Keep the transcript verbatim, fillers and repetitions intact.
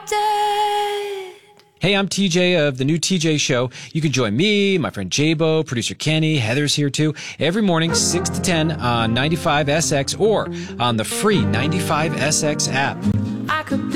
dead. Hey, I'm T J of the new T J Show. You can join me, my friend Jabo, producer Kenny, Heather's here too, every morning, six to ten on ninety-five S X or on the free ninety-five S X app. I could be